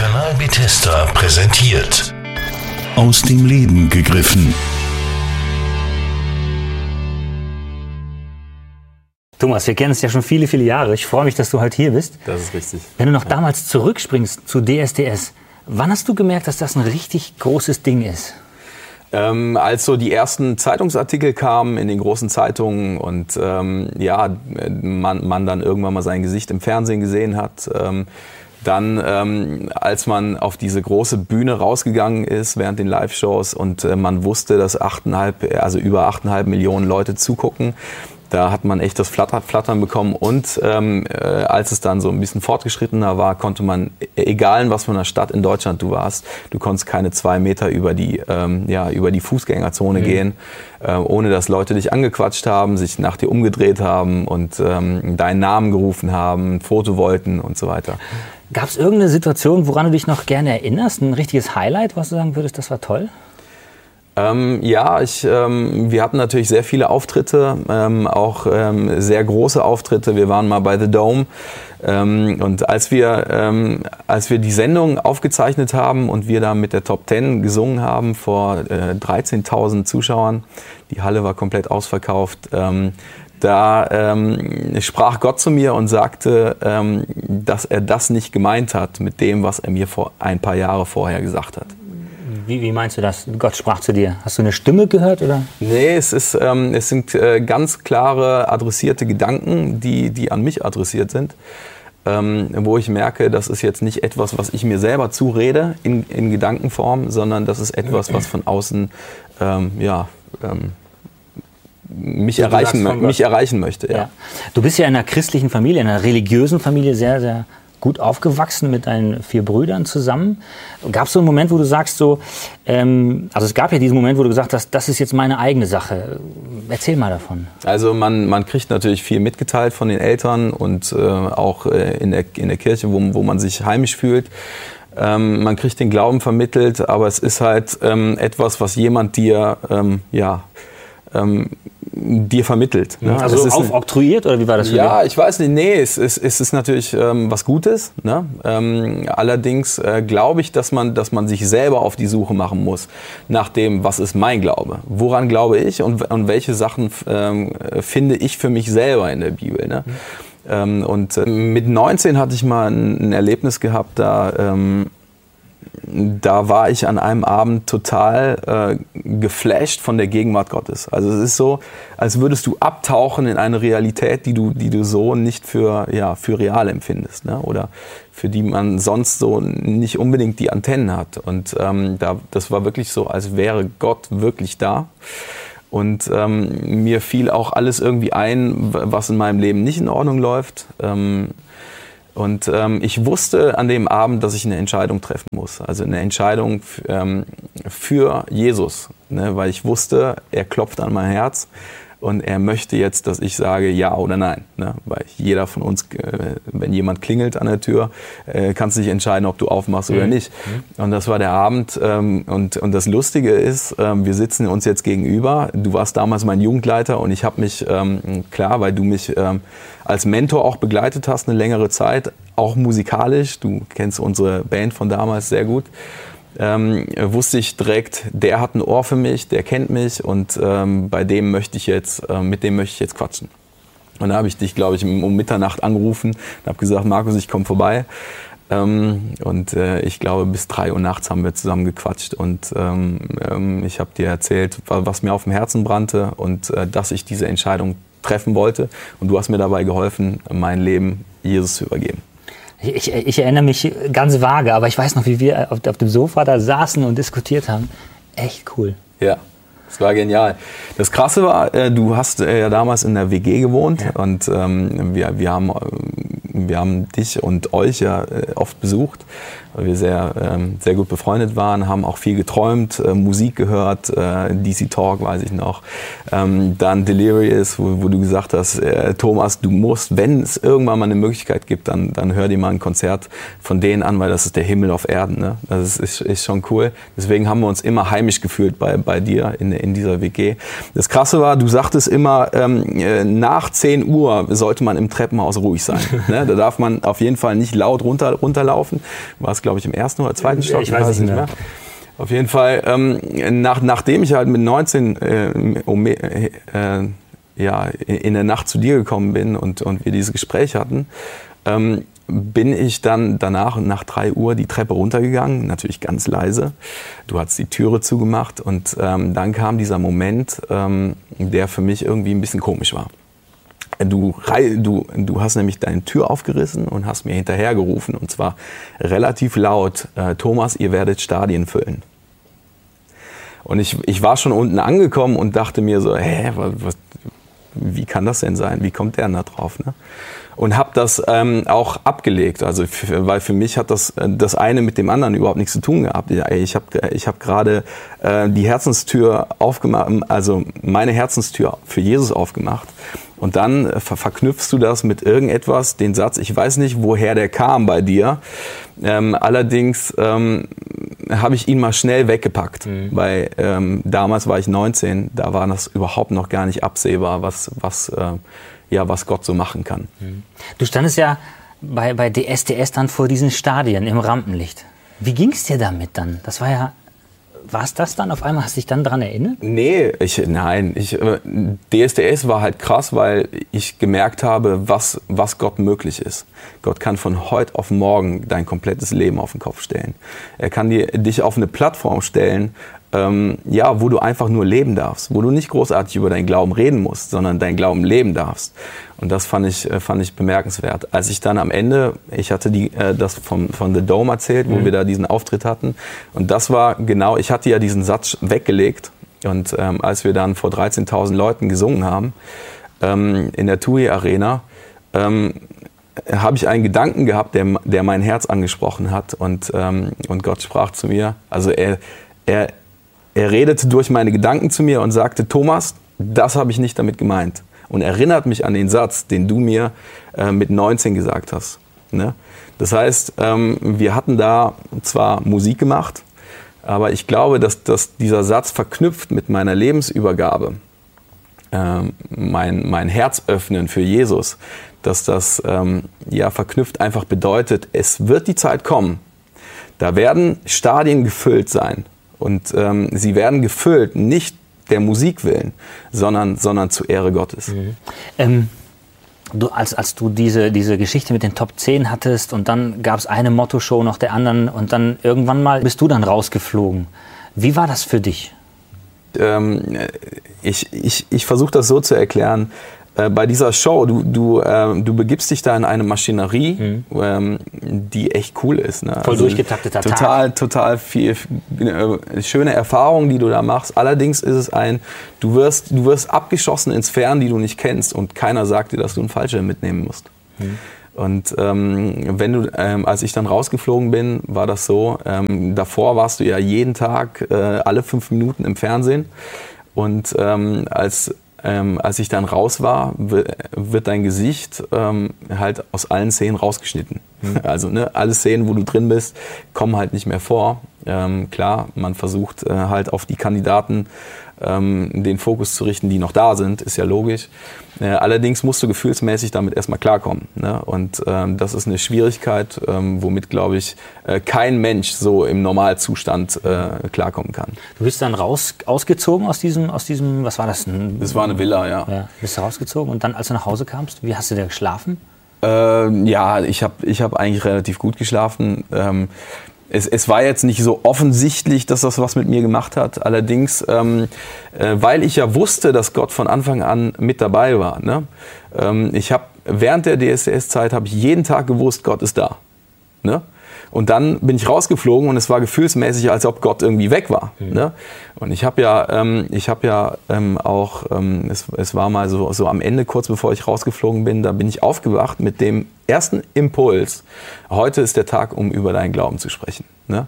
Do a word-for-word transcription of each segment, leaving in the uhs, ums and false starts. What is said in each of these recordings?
Kanal Bethesda präsentiert. Aus dem Leben gegriffen. Thomas, wir kennen es ja schon viele, viele Jahre. Ich freue mich, dass du heute hier bist. Das ist richtig. Wenn du noch ja. damals zurückspringst zu D S D S, wann hast du gemerkt, dass das ein richtig großes Ding ist? Ähm, als so die ersten Zeitungsartikel kamen in den großen Zeitungen und ähm, ja, man, man dann irgendwann mal sein Gesicht im Fernsehen gesehen hat, ähm, dann ähm, als man auf diese große Bühne rausgegangen ist während den Live-Shows und äh, man wusste, dass achteinhalb, also über achteinhalb Millionen Leute zugucken, da hat man echt das Flattern, Flattern bekommen und ähm, äh, als es dann so ein bisschen fortgeschrittener war, konnte man, egal in was für einer Stadt in Deutschland du warst, du konntest keine zwei Meter über die, ähm, ja, über die Fußgängerzone mhm. gehen, äh, ohne dass Leute dich angequatscht haben, sich nach dir umgedreht haben und ähm, deinen Namen gerufen haben, ein Foto wollten und so weiter. Gab es irgendeine Situation, woran du dich noch gerne erinnerst, ein richtiges Highlight, was du sagen würdest, das war toll? Ähm, ja, ich, ähm, wir hatten natürlich sehr viele Auftritte, ähm, auch ähm, sehr große Auftritte. Wir waren mal bei The Dome ähm, und als wir, ähm, als wir die Sendung aufgezeichnet haben und wir da mit der Top Ten gesungen haben vor äh, dreizehntausend Zuschauern, die Halle war komplett ausverkauft, ähm, da ähm, sprach Gott zu mir und sagte, ähm, dass er das nicht gemeint hat mit dem, was er mir vor ein paar Jahre vorher gesagt hat. Wie, wie meinst du das? Gott sprach zu dir. Hast du eine Stimme gehört, oder? Nee, es, ist, ähm, es sind äh, ganz klare adressierte Gedanken, die, die an mich adressiert sind. Ähm, wo ich merke, das ist jetzt nicht etwas, was ich mir selber zurede in, in Gedankenform, sondern das ist etwas, was von außen ähm, ja, ähm, mich, erreichen, mich erreichen möchte. Ja. Ja. Du bist ja in einer christlichen Familie, in einer religiösen Familie sehr, sehr gut aufgewachsen mit deinen vier Brüdern zusammen. Gab es so einen Moment, wo du sagst, so, ähm, also es gab ja diesen Moment, wo du gesagt hast, das ist jetzt meine eigene Sache. Erzähl mal davon. Also man, man kriegt natürlich viel mitgeteilt von den Eltern und äh, auch äh, in, der, in der Kirche, wo, wo man sich heimisch fühlt. Ähm, man kriegt den Glauben vermittelt, aber es ist halt ähm, etwas, was jemand dir, ähm, ja, ähm, dir vermittelt. Ne? Also aufoktroyiert oder wie war das für Ja, dich? ich weiß nicht. Nee, es, es, es ist natürlich ähm, was Gutes. Ne? Ähm, allerdings äh, glaube ich, dass man, dass man sich selber auf die Suche machen muss nach dem, was ist mein Glaube? Woran glaube ich und, und welche Sachen ähm, finde ich für mich selber in der Bibel? Ne? Mhm. Ähm, und äh, mit neunzehn hatte ich mal ein, ein Erlebnis gehabt, da ähm, Da war ich an einem Abend total äh, geflasht von der Gegenwart Gottes. Also es ist so, als würdest du abtauchen in eine Realität, die du, die du so nicht für, ja, für real empfindest, ne? Oder für die man sonst so nicht unbedingt die Antennen hat. Und ähm, da, das war wirklich so, als wäre Gott wirklich da. Und ähm, mir fiel auch alles irgendwie ein, was in meinem Leben nicht in Ordnung läuft. Ähm, Und ähm, ich wusste an dem Abend, dass ich eine Entscheidung treffen muss. Also eine Entscheidung f- ähm, für Jesus. Ne? Weil ich wusste, er klopft an mein Herz und er möchte jetzt, dass ich sage ja oder nein. Ne? Weil jeder von uns, äh, wenn jemand klingelt an der Tür, äh, kannst du dich entscheiden, ob du aufmachst mhm. oder nicht. Mhm. Und das war der Abend. Ähm, und, und das Lustige ist, ähm, wir sitzen uns jetzt gegenüber. Du warst damals mein Jugendleiter und ich habe mich, ähm, klar, weil du mich ähm, als Mentor auch begleitet hast, eine längere Zeit, auch musikalisch. Du kennst unsere Band von damals sehr gut. Ähm, wusste ich direkt, der hat ein Ohr für mich, der kennt mich und ähm, bei dem möchte ich jetzt, äh, mit dem möchte ich jetzt quatschen. Und da habe ich dich, glaube ich, um Mitternacht angerufen und habe gesagt, Markus, ich komme vorbei. Ähm, und äh, ich glaube, bis drei Uhr nachts haben wir zusammen gequatscht und ähm, ähm, ich habe dir erzählt, was mir auf dem Herzen brannte und äh, dass ich diese Entscheidung treffen wollte. Und du hast mir dabei geholfen, mein Leben Jesus zu übergeben. Ich, ich erinnere mich ganz vage, aber ich weiß noch, wie wir auf, auf dem Sofa da saßen und diskutiert haben. Echt cool. Ja, das war genial. Das Krasse war, äh, du hast äh, ja damals in der W G gewohnt ja. und ähm, wir, wir, haben, wir haben dich und euch ja äh, oft besucht, weil wir sehr, ähm, sehr gut befreundet waren, haben auch viel geträumt, äh, Musik gehört, äh, D C Talk, weiß ich noch. Ähm, dann Delirious, wo, wo du gesagt hast, äh, Thomas, du musst, wenn es irgendwann mal eine Möglichkeit gibt, dann, dann hör dir mal ein Konzert von denen an, weil das ist der Himmel auf Erden. Ne? Das ist, ist schon cool. Deswegen haben wir uns immer heimisch gefühlt bei, bei dir in, in dieser W G. Das Krasse war, du sagtest immer, ähm, nach zehn Uhr sollte man im Treppenhaus ruhig sein. Ne? Da darf man auf jeden Fall nicht laut runter, runterlaufen. War es, glaube ich, im ersten oder zweiten Stock? Ich weiß es nicht mehr. Auf jeden Fall, ähm, nach, nachdem ich halt mit neunzehn äh, um, äh, ja, in der Nacht zu dir gekommen bin und, und wir dieses Gespräch hatten, ähm, bin ich dann danach nach drei Uhr die Treppe runtergegangen, natürlich ganz leise. Du hast die Türe zugemacht und ähm, dann kam dieser Moment, ähm, der für mich irgendwie ein bisschen komisch war. Du, du, du hast nämlich deine Tür aufgerissen und hast mir hinterhergerufen, und zwar relativ laut: äh, Thomas, ihr werdet Stadien füllen. Und ich, ich war schon unten angekommen und dachte mir so, hä, was, was, wie kann das denn sein? Wie kommt der denn da drauf? Ne? Und habe das ähm, auch abgelegt, also für, weil für mich hat das das eine mit dem anderen überhaupt nichts zu tun gehabt. Ich habe ich hab gerade äh, die Herzenstür aufgemacht, also meine Herzenstür für Jesus aufgemacht. Und dann äh, ver verknüpfst du das mit irgendetwas, den Satz, ich weiß nicht, woher der kam bei dir. Ähm, allerdings ähm, habe ich ihn mal schnell weggepackt, mhm. weil ähm, damals war ich neunzehn, da war das überhaupt noch gar nicht absehbar, was, was, äh, ja, was Gott so machen kann. Mhm. Du standest ja bei, bei D S D S dann vor diesen Stadien im Rampenlicht. Wie ging es dir damit dann? Das war ja... War es das dann auf einmal? Hast du dich dann daran erinnert? Nee, ich, nein. Ich, D S D S war halt krass, weil ich gemerkt habe, was, was Gott möglich ist. Gott kann von heute auf morgen dein komplettes Leben auf den Kopf stellen. Er kann dir, dich auf eine Plattform stellen, ähm, ja, wo du einfach nur leben darfst, wo du nicht großartig über deinen Glauben reden musst, sondern deinen Glauben leben darfst. Und das fand ich, fand ich bemerkenswert. Als ich dann am Ende, ich hatte die, äh, das vom, von The Dome erzählt, wo mhm. wir da diesen Auftritt hatten. Und das war genau, ich hatte ja diesen Satz weggelegt. Und ähm, als wir dann vor dreizehntausend Leuten gesungen haben, ähm, in der TUI Arena, ähm, habe ich einen Gedanken gehabt, der, der mein Herz angesprochen hat. Und, ähm, und Gott sprach zu mir, also er, er, er redete durch meine Gedanken zu mir und sagte, Thomas, das habe ich nicht damit gemeint. Und erinnert mich an den Satz, den du mir äh, mit neunzehn gesagt hast. Ne? Das heißt, ähm, wir hatten da zwar Musik gemacht, aber ich glaube, dass, dass dieser Satz verknüpft mit meiner Lebensübergabe, ähm, mein, mein Herz öffnen für Jesus, dass das ähm, ja, verknüpft einfach bedeutet, es wird die Zeit kommen, da werden Stadien gefüllt sein. Und ähm, sie werden gefüllt, nicht der Musik willen, sondern, sondern zur Ehre Gottes. Mhm. Ähm, du, als, als du diese, diese Geschichte mit den Top zehn hattest und dann gab es eine Motto-Show nach der anderen und dann irgendwann mal bist du dann rausgeflogen. Wie war das für dich? Ähm, ich ich, ich versuche das so zu erklären. Äh, bei dieser Show, du, du, äh, du begibst dich da in eine Maschinerie, mhm. ähm, die echt cool ist. Ne? Voll also durchgetakteter Tag. Total, total viel, äh, schöne Erfahrungen, die du da machst. Allerdings ist es ein, du wirst, du wirst abgeschossen in Sphären, die du nicht kennst und keiner sagt dir, dass du einen Fallschirm mitnehmen musst. Mhm. Und ähm, wenn du, ähm, als ich dann rausgeflogen bin, war das so, ähm, davor warst du ja jeden Tag, äh, alle fünf Minuten im Fernsehen. Und ähm, als Ähm, als ich dann raus war, wird dein Gesicht ähm, halt aus allen Szenen rausgeschnitten. Mhm. Also ne, alle Szenen, wo du drin bist, kommen halt nicht mehr vor. Ähm, klar, man versucht äh, halt auf die Kandidaten ähm, den Fokus zu richten, die noch da sind, ist ja logisch. Äh, allerdings musst du gefühlsmäßig damit erstmal klarkommen. Ne? Und ähm, das ist eine Schwierigkeit, ähm, womit, glaube ich, äh, kein Mensch so im Normalzustand äh, klarkommen kann. Du bist dann raus, ausgezogen aus diesem, aus diesem, was war das? Ein, das war eine Villa, ja. ja. Bist du rausgezogen und dann, als du nach Hause kamst, wie hast du da geschlafen? Ähm, ja, ich habe ich hab eigentlich relativ gut geschlafen. Ähm, Es, es war jetzt nicht so offensichtlich, dass das was mit mir gemacht hat. Allerdings, ähm, äh, weil ich ja wusste, dass Gott von Anfang an mit dabei war. Ne? Ähm, ich habe während der D S D S-Zeit habe ich jeden Tag gewusst, Gott ist da. Ne? Und dann bin ich rausgeflogen und es war gefühlsmäßig, als ob Gott irgendwie weg war. Mhm. Ne? Und ich habe ja, ähm, ich habe ja ähm, auch, ähm, es, es war mal so, so am Ende, kurz bevor ich rausgeflogen bin, da bin ich aufgewacht mit dem ersten Impuls. Heute ist der Tag, um über deinen Glauben zu sprechen. Ne?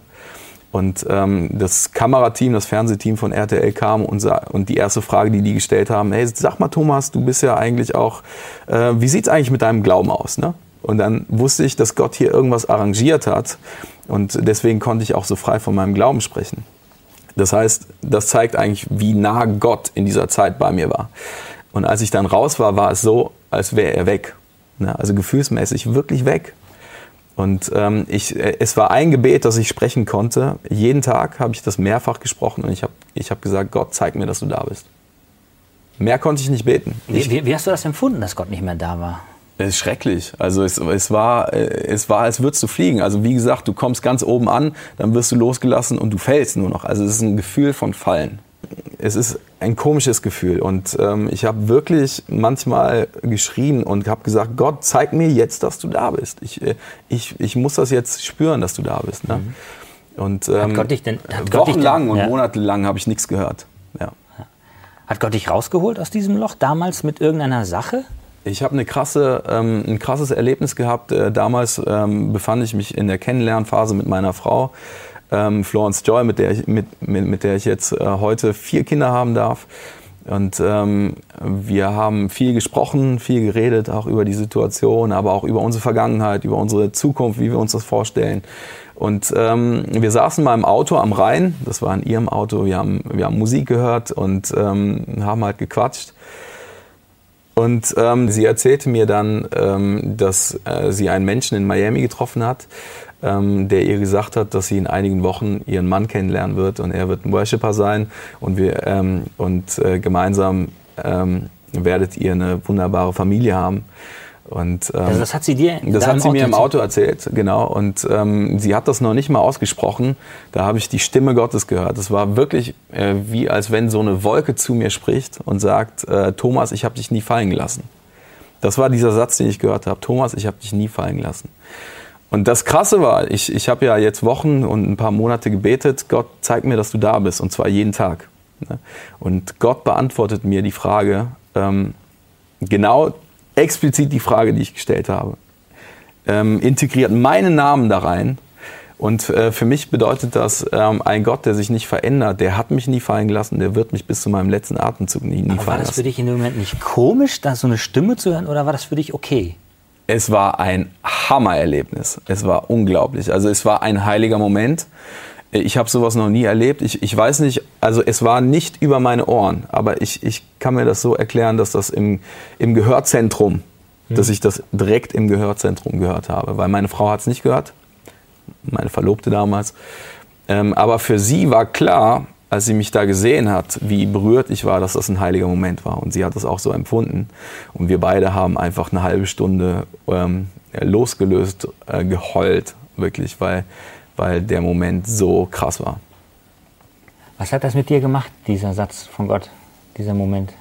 Und ähm, das Kamerateam, das Fernsehteam von R T L kam und, und die erste Frage, die die gestellt haben, hey, sag mal Thomas, du bist ja eigentlich auch, äh, wie sieht's eigentlich mit deinem Glauben aus? Ne? Und dann wusste ich, dass Gott hier irgendwas arrangiert hat und deswegen konnte ich auch so frei von meinem Glauben sprechen. Das heißt, das zeigt eigentlich, wie nah Gott in dieser Zeit bei mir war. Und als ich dann raus war, war es so, als wäre er weg. ne? Also gefühlsmäßig wirklich weg. Und ähm, ich, es war ein Gebet, das ich sprechen konnte. Jeden Tag habe ich das mehrfach gesprochen und ich habe ich hab gesagt, Gott, zeig mir, dass du da bist. Mehr konnte ich nicht beten. Ich, wie, wie hast du das empfunden, dass Gott nicht mehr da war? Es ist schrecklich. Also es, es, war, es war, als würdest du fliegen. Also wie gesagt, du kommst ganz oben an, dann wirst du losgelassen und du fällst nur noch. Also es ist ein Gefühl von Fallen. Es ist ein komisches Gefühl. Und ähm, ich habe wirklich manchmal geschrien und habe gesagt, Gott, zeig mir jetzt, dass du da bist. Ich, ich, ich muss das jetzt spüren, dass du da bist. Ne? Mhm. Und ähm, hat Gott dich denn, hat Gott wochenlang dich denn, ja. und monatelang habe ich nichts gehört. Ja. Hat Gott dich rausgeholt aus diesem Loch damals mit irgendeiner Sache? Ich habe eine krasse, ähm, ein krasses Erlebnis gehabt. Äh, damals ähm, befand ich mich in der Kennenlernphase mit meiner Frau, ähm, Florence Joy, mit der ich, mit, mit, mit der ich jetzt äh, heute vier Kinder haben darf. Und ähm, wir haben viel gesprochen, viel geredet, auch über die Situation, aber auch über unsere Vergangenheit, über unsere Zukunft, wie wir uns das vorstellen. Und ähm, wir saßen mal im Auto am Rhein, das war in ihrem Auto, wir haben, wir haben Musik gehört und ähm, haben halt gequatscht. Und ähm, sie erzählte mir dann, ähm, dass äh, sie einen Menschen in Miami getroffen hat, ähm, der ihr gesagt hat, dass sie in einigen Wochen ihren Mann kennenlernen wird und er wird ein Worshipper sein und, wir, ähm, und äh, gemeinsam ähm, werdet ihr eine wunderbare Familie haben. Und, ähm, also das hat sie dir das hat sie mir im Auto erzählt, genau. Und ähm, sie hat das noch nicht mal ausgesprochen. Da habe ich die Stimme Gottes gehört. Es war wirklich äh, wie, als wenn so eine Wolke zu mir spricht und sagt, äh, Thomas, ich habe dich nie fallen gelassen. Das war dieser Satz, den ich gehört habe. Thomas, ich habe dich nie fallen gelassen. Und das Krasse war, ich, ich habe ja jetzt Wochen und ein paar Monate gebetet, Gott, zeig mir, dass du da bist, und zwar jeden Tag. Und Gott beantwortet mir die Frage, ähm, genau explizit die Frage, die ich gestellt habe. Ähm, integriert meinen Namen da rein. Und äh, für mich bedeutet das, ähm, ein Gott, der sich nicht verändert, der hat mich nie fallen gelassen, der wird mich bis zu meinem letzten Atemzug nie, nie fallen lassen. War das für dich in dem Moment nicht komisch, da so eine Stimme zu hören, oder war das für dich okay? Es war ein Hammererlebnis. Es war unglaublich. Also es war ein heiliger Moment. Ich habe sowas noch nie erlebt. Ich, ich weiß nicht, also es war nicht über meine Ohren, aber ich, ich kann mir das so erklären, dass das im, im Gehörzentrum, mhm. dass ich das direkt im Gehörzentrum gehört habe. Weil meine Frau hat es nicht gehört, meine Verlobte damals. Ähm, aber für sie war klar, als sie mich da gesehen hat, wie berührt ich war, dass das ein heiliger Moment war. Und sie hat das auch so empfunden. Und wir beide haben einfach eine halbe Stunde ähm, losgelöst, äh, geheult, wirklich, weil... weil der Moment so krass war. Was hat das mit dir gemacht, dieser Satz von Gott, dieser Moment?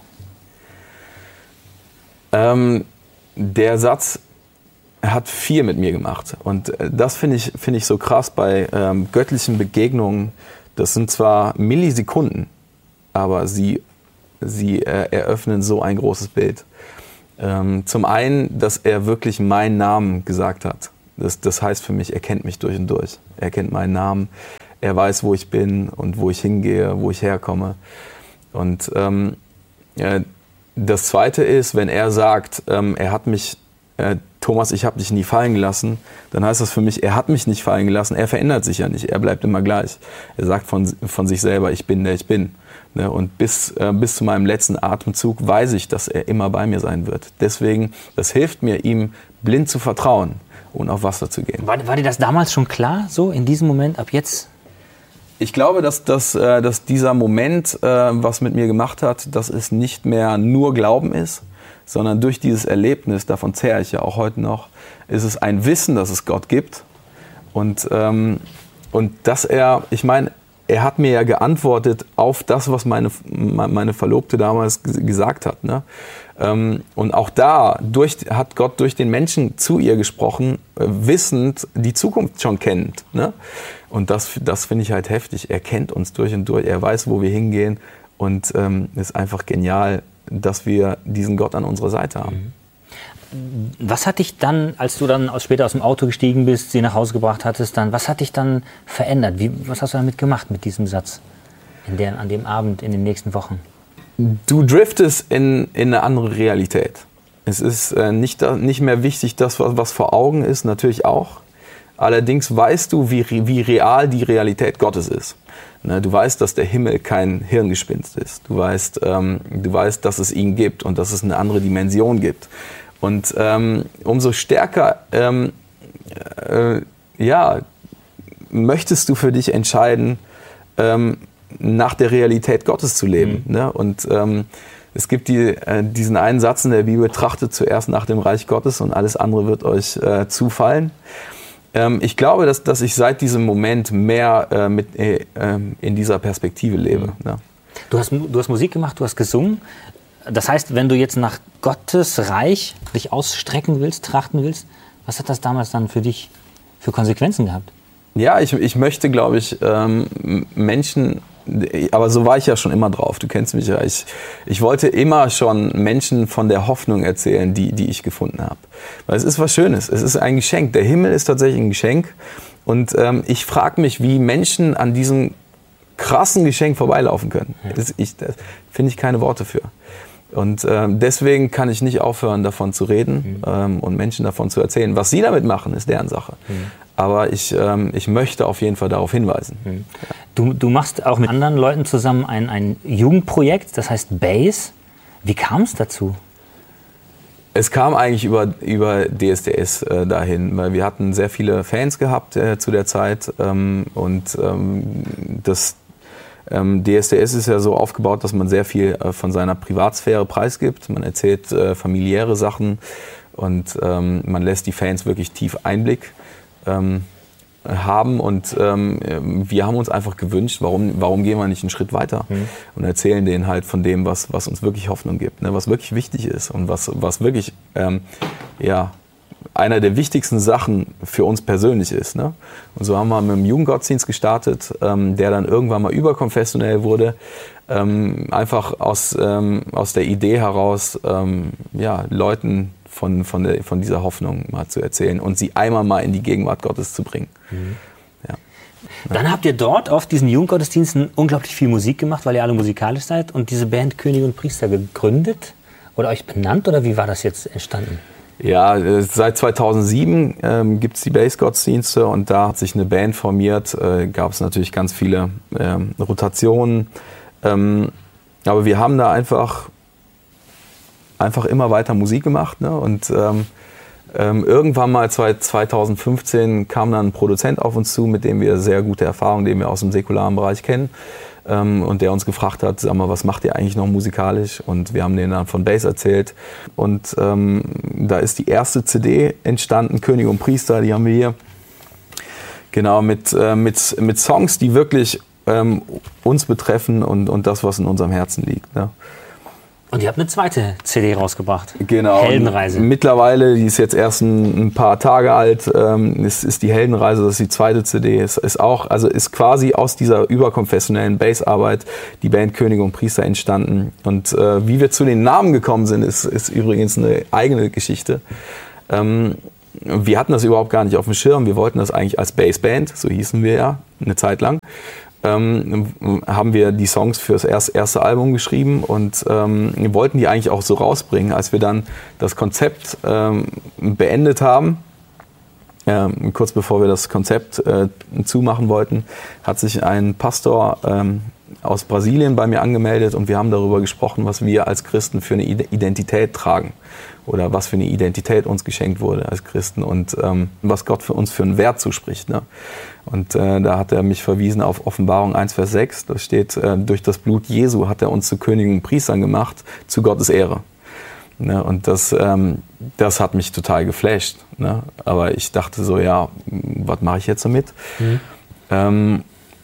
Ähm, der Satz hat viel mit mir gemacht. Und das finde ich, find ich so krass bei ähm, göttlichen Begegnungen. Das sind zwar Millisekunden, aber sie, sie äh, eröffnen so ein großes Bild. Ähm, zum einen, dass er wirklich meinen Namen gesagt hat. Das, das heißt für mich, er kennt mich durch und durch. Er kennt meinen Namen, er weiß, wo ich bin und wo ich hingehe, wo ich herkomme. Und ähm, äh, das Zweite ist, wenn er sagt, ähm, er hat mich, äh, Thomas, ich habe dich nie fallen gelassen, dann heißt das für mich, er hat mich nicht fallen gelassen, er verändert sich ja nicht, er bleibt immer gleich. Er sagt von, von sich selber, ich bin der ich bin. Ne? Und bis, äh, bis zu meinem letzten Atemzug weiß ich, dass er immer bei mir sein wird. Deswegen, das hilft mir, ihm blind zu vertrauen und auf Wasser zu gehen. War, war dir das damals schon klar, so in diesem Moment, ab jetzt? Ich glaube, dass, dass, dass dieser Moment, was mit mir gemacht hat, dass es nicht mehr nur Glauben ist, sondern durch dieses Erlebnis, davon zehre ich ja auch heute noch, ist es ein Wissen, dass es Gott gibt. Und, ähm, und dass er, ich meine, er hat mir ja geantwortet auf das, was meine, meine Verlobte damals gesagt hat. Ne? Und auch da durch, hat Gott durch den Menschen zu ihr gesprochen, wissend, die Zukunft schon kennt. Ne? Und das, das finde ich halt heftig. Er kennt uns durch und durch, er weiß, wo wir hingehen. Und ähm, ist einfach genial, dass wir diesen Gott an unserer Seite haben. Was hat dich dann, als du dann später aus dem Auto gestiegen bist, sie nach Hause gebracht hattest, dann, was hat dich dann verändert? Wie, was hast du damit gemacht mit diesem Satz in der, an dem Abend, in den nächsten Wochen? Du driftest in, in eine andere Realität. Es ist äh, nicht, nicht mehr wichtig, das, was, was vor Augen ist, natürlich auch. Allerdings weißt du, wie, wie real die Realität Gottes ist. Ne, du weißt, dass der Himmel kein Hirngespinst ist. Du weißt, ähm, du weißt, dass es ihn gibt und dass es eine andere Dimension gibt. Und ähm, umso stärker ähm, äh, ja, möchtest du für dich entscheiden, ähm, nach der Realität Gottes zu leben. Mhm. Ne? Und ähm, es gibt die, äh, diesen einen Satz in der Bibel: Trachtet zuerst nach dem Reich Gottes und alles andere wird euch äh, zufallen. Ähm, ich glaube, dass, dass ich seit diesem Moment mehr äh, mit, äh, in dieser Perspektive lebe. Mhm. Ne? Du hast, du hast Musik gemacht, du hast gesungen. Das heißt, wenn du jetzt nach Gottes Reich dich ausstrecken willst, trachten willst, was hat das damals dann für dich für Konsequenzen gehabt? Ja, ich, ich möchte, glaube ich, ähm, Menschen, aber so war ich ja schon immer drauf, du kennst mich ja, ich, ich wollte immer schon Menschen von der Hoffnung erzählen, die, die ich gefunden habe. Weil es ist was Schönes, es ist ein Geschenk, der Himmel ist tatsächlich ein Geschenk und ähm, ich frage mich, wie Menschen an diesem krassen Geschenk vorbeilaufen können. Ja. Das, ich, da finde ich keine Worte für. Und ähm, deswegen kann ich nicht aufhören, davon zu reden, mhm. ähm, und Menschen davon zu erzählen. Was sie damit machen, ist deren Sache. Mhm. Aber ich, ähm, ich möchte auf jeden Fall darauf hinweisen. Mhm. Ja. Du, du machst auch mit anderen Leuten zusammen ein, ein Jugendprojekt, das heißt Base. Wie kam es dazu? Es kam eigentlich über, über D S D S äh, dahin, weil wir hatten sehr viele Fans gehabt äh, zu der Zeit. Ähm, und ähm, das Ähm, D S D S ist ja so aufgebaut, dass man sehr viel äh, von seiner Privatsphäre preisgibt. Man erzählt äh, familiäre Sachen und ähm, man lässt die Fans wirklich tief Einblick ähm, haben. Und ähm, wir haben uns einfach gewünscht, warum, warum gehen wir nicht einen Schritt weiter mhm. und erzählen denen halt von dem, was, was uns wirklich Hoffnung gibt, ne? Was wirklich wichtig ist und was, was wirklich ähm, ja, einer der wichtigsten Sachen für uns persönlich ist. Ne? Und so haben wir mit dem Jugendgottesdienst gestartet, ähm, der dann irgendwann mal überkonfessionell wurde. Ähm, einfach aus, ähm, aus der Idee heraus, ähm, ja, Leuten von, von, der, von dieser Hoffnung mal zu erzählen und sie einmal mal in die Gegenwart Gottes zu bringen. Mhm. Ja. Dann habt ihr dort auf diesen Jugendgottesdiensten unglaublich viel Musik gemacht, weil ihr alle musikalisch seid, und diese Band Könige und Priester gegründet oder euch benannt, oder wie war das jetzt entstanden? Ja, seit zweitausendsieben ähm, gibt es die Base-Gottesdienste und da hat sich eine Band formiert. Äh, gab es natürlich ganz viele ähm, Rotationen. Ähm, aber wir haben da einfach, einfach immer weiter Musik gemacht. Ne? Und ähm, ähm, irgendwann mal zweitausendfünfzehn kam dann ein Produzent auf uns zu, mit dem wir sehr gute Erfahrungen, den wir aus dem säkularen Bereich kennen. Ähm, und der uns gefragt hat, sag mal, was macht ihr eigentlich noch musikalisch? Und wir haben denen dann von Base erzählt. Und ähm, da ist die erste C D entstanden, Könige und Priester, die haben wir hier. Genau, mit, äh, mit, mit Songs, die wirklich ähm, uns betreffen und, und das, was in unserem Herzen liegt. Ne? Und ihr habt eine zweite C D rausgebracht. Genau. Heldenreise. Mittlerweile, die ist jetzt erst ein, ein paar Tage alt, ähm, ist, ist die Heldenreise, das ist die zweite C D. Ist, ist auch, also ist quasi aus dieser überkonfessionellen Bassarbeit die Band Könige und Priester entstanden. Und äh, wie wir zu den Namen gekommen sind, ist, ist übrigens eine eigene Geschichte. Ähm, wir hatten das überhaupt gar nicht auf dem Schirm. Wir wollten das eigentlich als Bassband, so hießen wir ja eine Zeit lang. Ähm, haben wir die Songs für das erste, erste Album geschrieben und ähm, wir wollten die eigentlich auch so rausbringen. Als wir dann das Konzept ähm, beendet haben, ähm, kurz bevor wir das Konzept äh, zumachen wollten, hat sich ein Pastor ähm, aus Brasilien bei mir angemeldet und wir haben darüber gesprochen, was wir als Christen für eine Identität tragen oder was für eine Identität uns geschenkt wurde als Christen und ähm, was Gott für uns für einen Wert zuspricht. Ne? Und äh, da hat er mich verwiesen auf Offenbarung eins, Vers sechs. Da steht, äh, durch das Blut Jesu hat er uns zu Königen und Priestern gemacht, zu Gottes Ehre. Ne? Und das, ähm, das hat mich total geflasht. Ne? Aber ich dachte so, ja, was mache ich jetzt damit? Mhm. Ähm,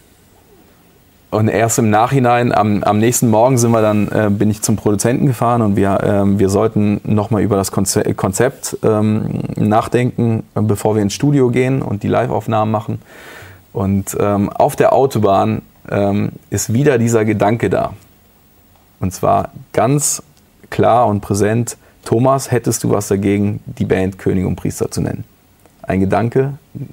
Und erst im Nachhinein, am, am nächsten Morgen sind wir dann, äh, bin ich zum Produzenten gefahren und wir, ähm, wir sollten nochmal über das Konze- Konzept ähm, nachdenken, bevor wir ins Studio gehen und die Live-Aufnahmen machen. Und ähm, auf der Autobahn ähm, ist wieder dieser Gedanke da. Und zwar ganz klar und präsent: Thomas, hättest du was dagegen, die Band Könige und Priester zu nennen? Ein Gedanke,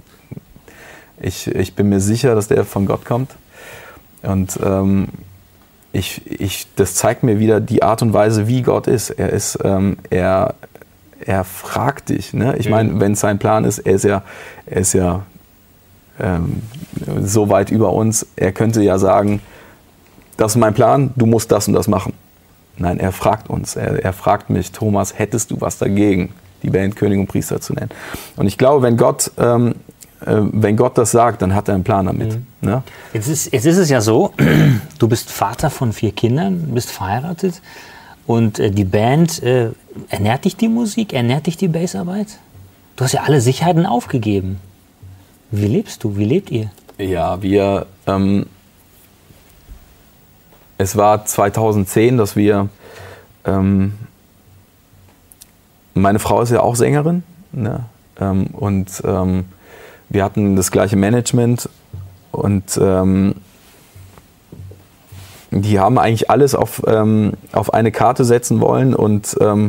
ich, ich bin mir sicher, dass der von Gott kommt. Und ähm, ich, ich, das zeigt mir wieder die Art und Weise, wie Gott ist. Er ist, ähm, er, er fragt dich. Ne? Ich meine, wenn es sein Plan ist, er ist ja, er ist ja ähm, so weit über uns. Er könnte ja sagen: Das ist mein Plan, du musst das und das machen. Nein, er fragt uns. Er, er fragt mich, Thomas, hättest du was dagegen, die Band König und Priester zu nennen? Und ich glaube, wenn Gott, ähm, äh, wenn Gott das sagt, dann hat er einen Plan damit. Mhm. Ne? Jetzt ist, jetzt ist es ja so, du bist Vater von vier Kindern, bist verheiratet und äh, die Band, äh, ernährt dich die Musik, ernährt dich die Bassarbeit? Du hast ja alle Sicherheiten aufgegeben. Wie lebst du? Wie lebt ihr? Ja, wir... Ähm, es war zweitausendzehn, dass wir... Ähm, meine Frau ist ja auch Sängerin, ne? ähm, und ähm, wir hatten das gleiche Management und ähm, die haben eigentlich alles auf, ähm, auf eine Karte setzen wollen und ähm,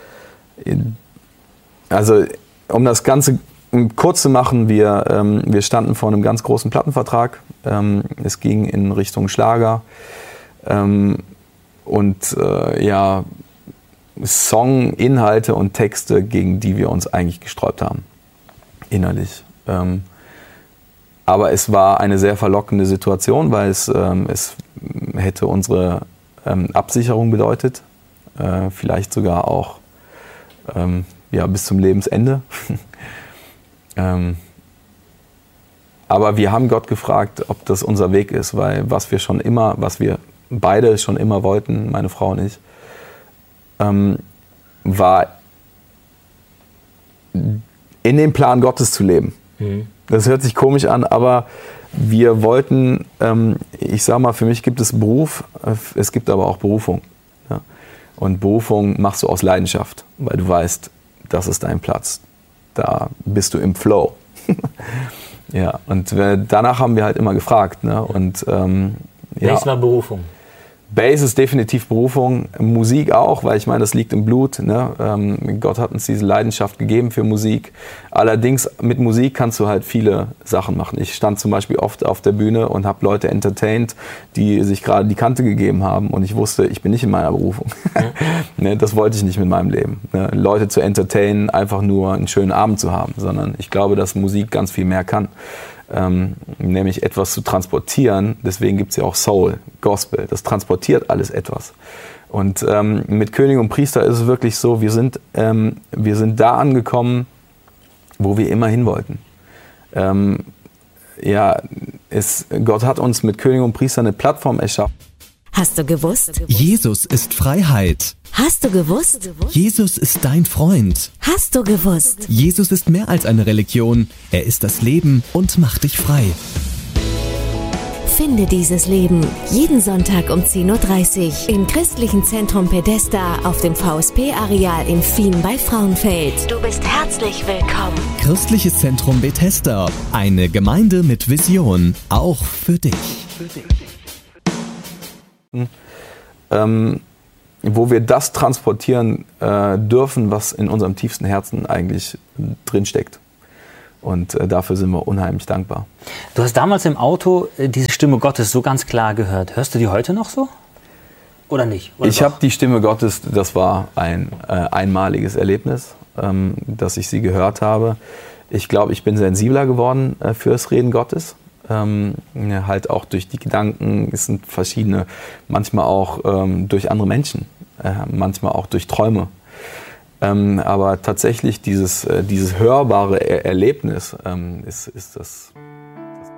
also um das Ganze kurz zu machen, wir, ähm, wir standen vor einem ganz großen Plattenvertrag, ähm, es ging in Richtung Schlager ähm, und äh, ja, Songinhalte und Texte, gegen die wir uns eigentlich gesträubt haben, innerlich. Ähm, aber es war eine sehr verlockende Situation, weil es, ähm, es hätte unsere ähm, Absicherung bedeutet, äh, vielleicht sogar auch ähm, ja, bis zum Lebensende. ähm, aber wir haben Gott gefragt, ob das unser Weg ist, weil was wir schon immer, was wir beide schon immer wollten, meine Frau und ich, Ähm, war in dem Plan Gottes zu leben. Mhm. Das hört sich komisch an, aber wir wollten, ähm, ich sag mal, für mich gibt es Beruf, es gibt aber auch Berufung. Ja? Und Berufung machst du aus Leidenschaft, weil du weißt, das ist dein Platz. Da bist du im Flow. Ja, und danach haben wir halt immer gefragt. Ne? Und, ähm, ja. Bass war Berufung. Bass ist definitiv Berufung, Musik auch, weil ich meine, das liegt im Blut. Ne? Ähm, Gott hat uns diese Leidenschaft gegeben für Musik. Allerdings mit Musik kannst du halt viele Sachen machen. Ich stand zum Beispiel oft auf der Bühne und habe Leute entertained, die sich gerade die Kante gegeben haben und ich wusste, ich bin nicht in meiner Berufung. Mhm. Ne? Das wollte ich nicht mit meinem Leben. Ne? Leute zu entertainen, einfach nur einen schönen Abend zu haben, sondern ich glaube, dass Musik ganz viel mehr kann. Ähm, nämlich etwas zu transportieren. Deswegen gibt es ja auch Soul, Gospel. Das transportiert alles etwas. Und ähm, mit König und Priester ist es wirklich so, wir sind, ähm, wir sind da angekommen, wo wir immer hin wollten. Ähm, ja, es, Gott hat uns mit König und Priester eine Plattform erschaffen. Hast du gewusst? Jesus ist Freiheit. Hast du gewusst? Jesus ist dein Freund. Hast du gewusst? Jesus ist mehr als eine Religion. Er ist das Leben und macht dich frei. Finde dieses Leben jeden Sonntag um zehn Uhr dreißig im Christlichen Zentrum Pedesta auf dem V S P-Areal in Fien bei Frauenfeld. Du bist herzlich willkommen. Christliches Zentrum Bethesda. Eine Gemeinde mit Vision. Auch für dich. Für dich. Ähm, wo wir das transportieren äh, dürfen, was in unserem tiefsten Herzen eigentlich drinsteckt. Und äh, dafür sind wir unheimlich dankbar. Du hast damals im Auto äh, diese Stimme Gottes so ganz klar gehört. Hörst du die heute noch so? Oder nicht? Oder ich habe die Stimme Gottes, das war ein äh, einmaliges Erlebnis, ähm, dass ich sie gehört habe. Ich glaube, ich bin sensibler geworden äh, für das Reden Gottes. Ähm, ja, halt auch durch die Gedanken, es sind verschiedene, manchmal auch ähm, durch andere Menschen, äh, manchmal auch durch Träume. Ähm, aber tatsächlich dieses, äh, dieses hörbare er- Erlebnis ähm, ist, ist das